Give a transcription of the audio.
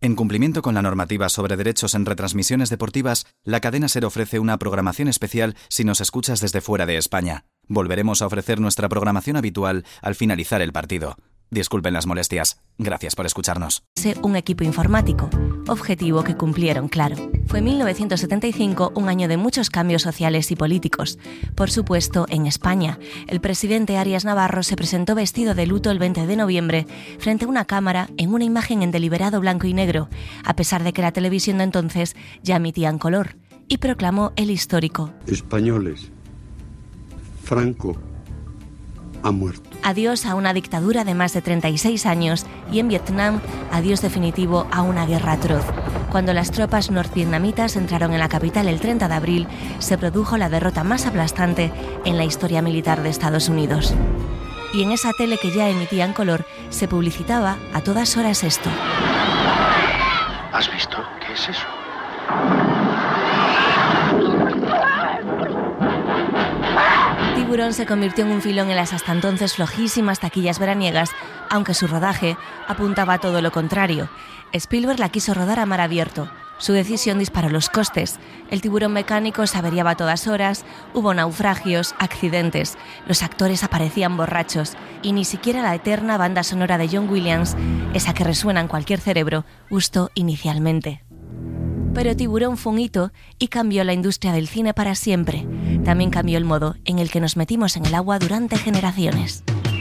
En cumplimiento con la normativa sobre derechos en retransmisiones deportivas, la cadena SER ofrece una programación especial si nos escuchas desde fuera de España. Volveremos a ofrecer nuestra programación habitual al finalizar el partido. Disculpen las molestias. Gracias por escucharnos. Un equipo informático, objetivo que cumplieron, claro. Fue 1975 un año de muchos cambios sociales y políticos. Por supuesto, en España, el presidente Arias Navarro se presentó vestido de luto el 20 de noviembre frente a una cámara en una imagen en deliberado blanco y negro, a pesar de que la televisión de entonces ya emitía en color, y proclamó el histórico: españoles, Franco ha muerto. Adiós a una dictadura de más de 36 años y en Vietnam, adiós definitivo a una guerra atroz. Cuando las tropas norvietnamitas entraron en la capital el 30 de abril, se produjo la derrota más aplastante en la historia militar de Estados Unidos. Y en esa tele que ya emitía en color, se publicitaba a todas horas esto. ¿Has visto? ¿Qué es eso? Tiburón se convirtió en un filón en las hasta entonces flojísimas taquillas veraniegas, aunque su rodaje apuntaba a todo lo contrario. Spielberg la quiso rodar a mar abierto. Su decisión disparó los costes. El tiburón mecánico se averiaba a todas horas, hubo naufragios, accidentes, los actores aparecían borrachos y ni siquiera la eterna banda sonora de John Williams, esa que resuena en cualquier cerebro, gustó inicialmente. Pero Tiburón fue un hito y cambió la industria del cine para siempre. También cambió el modo en el que nos metimos en el agua durante generaciones.